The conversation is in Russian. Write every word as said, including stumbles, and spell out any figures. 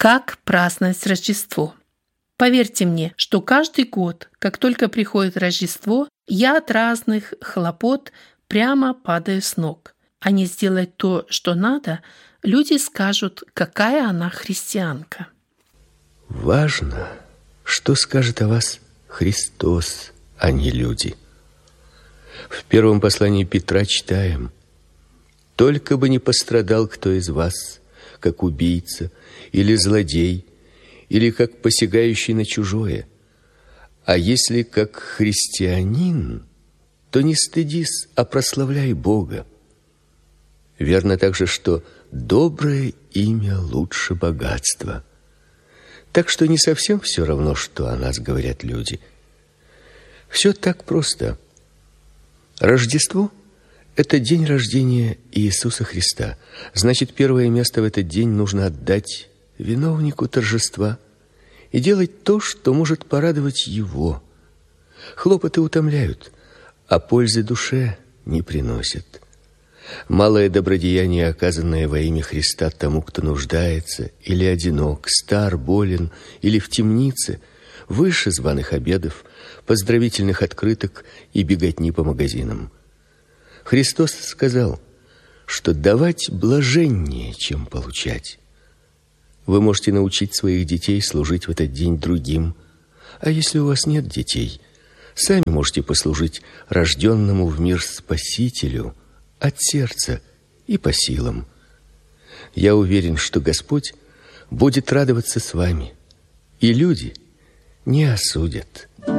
Как праздновать Рождество? Поверьте мне, что каждый год, как только приходит Рождество, я от разных хлопот прямо падаю с ног. А не сделать то, что надо, люди скажут, какая она христианка. Важно, что скажет о вас Христос, а не люди. В первом послании Петра читаем: «Только бы не пострадал кто из вас, как убийца или злодей, или как посягающий на чужое. А если как христианин, то не стыдись, а прославляй Бога». Верно также, что доброе имя лучше богатства. Так что не совсем все равно, что о нас говорят люди. Все так просто. Рождество – это день рождения Иисуса Христа. Значит, первое место в этот день нужно отдать виновнику торжества и делать то, что может порадовать его. Хлопоты утомляют, а пользы душе не приносят. Малое добродеяние, оказанное во имя Христа тому, кто нуждается или одинок, стар, болен или в темнице, выше званых обедов, поздравительных открыток и беготни по магазинам. Христос сказал, что давать блаженнее, чем получать. Вы можете научить своих детей служить в этот день другим, а если у вас нет детей, сами можете послужить рожденному в мир Спасителю от сердца и по силам. Я уверен, что Господь будет радоваться с вами, и люди не осудят.